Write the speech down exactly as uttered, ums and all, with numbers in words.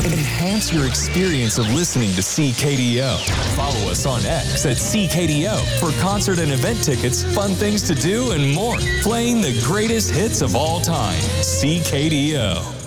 Enhance your experience of listening to C K D O. Follow us on X at C K D O for concert and event tickets, fun things to do, and more. Playing the greatest hits of all time. C K D O.